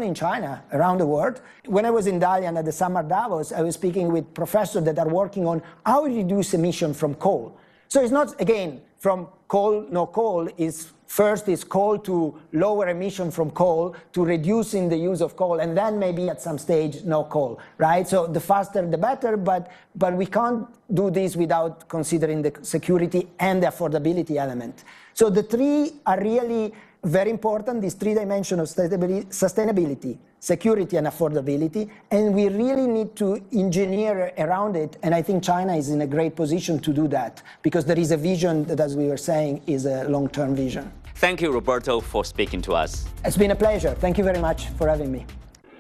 in China, around the world. When I was in Dalian at the Summer Davos, I was speaking with professors that are working on how to reduce emission from coal. So it's not, again, from coal, no coal, first is coal to lower emission from coal, to reducing the use of coal, and then maybe at some stage, no coal, right? So the faster, the better, but we can't do this without considering the security and the affordability element. So the three are really very important, these three dimensions of sustainability, security, and affordability, and we really need to engineer around it, and I think China is in a great position to do that, because there is a vision that, as we were saying, is a long-term vision. Thank you, Roberto, for speaking to us. It's been a pleasure. Thank you very much for having me.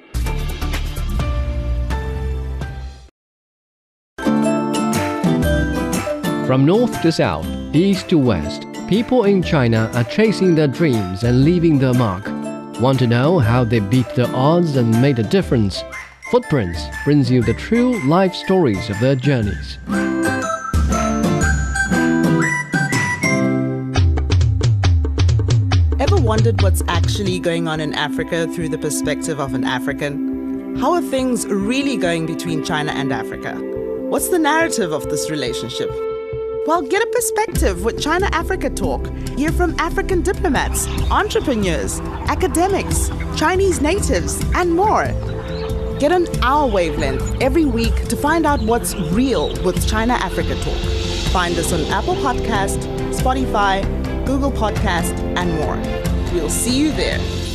From north to south, east to west, people in China are chasing their dreams and leaving their mark. Want to know how they beat the odds and made a difference? Footprints brings you the true life stories of their journeys. Ever wondered what's actually going on in Africa through the perspective of an African? How are things really going between China and Africa? What's the narrative of this relationship? Well, get a perspective with China-Africa Talk. Hear from African diplomats, entrepreneurs, academics, Chinese natives, and more. Get on our wavelength every week to find out what's real with China-Africa Talk. Find us on Apple Podcast, Spotify, Google Podcast, and more. We'll see you there.